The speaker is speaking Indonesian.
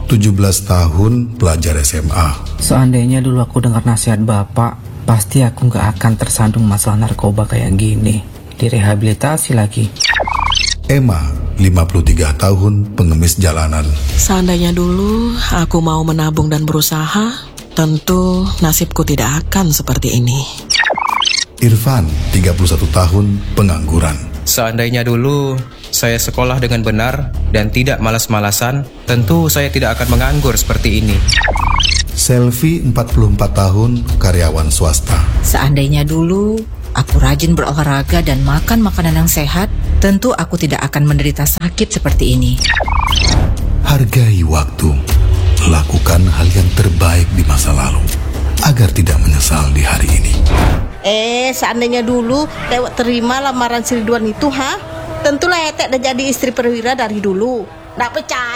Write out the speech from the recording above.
17 tahun, pelajar SMA. Seandainya dulu aku dengar nasihat bapak, pasti aku gak akan tersandung masalah narkoba kayak gini. Direhabilitasi lagi. Emma, 53 tahun, pengemis jalanan. Seandainya dulu aku mau menabung dan berusaha, tentu nasibku tidak akan seperti ini. Irfan, 31 tahun, pengangguran. Seandainya dulu saya sekolah dengan benar dan tidak malas-malasan, tentu saya tidak akan menganggur seperti ini. Selvi, 44 tahun, karyawan swasta. Seandainya dulu aku rajin berolahraga dan makan makanan yang sehat, tentu aku tidak akan menderita sakit seperti ini. Hargai waktu. Lakukan hal yang terbaik di masa lalu agar tidak menyesal di hari ini. Seandainya dulu lewat terima lamaran si Ridwan itu, tentulah Etek udah jadi istri perwira dari dulu. Nggak percaya.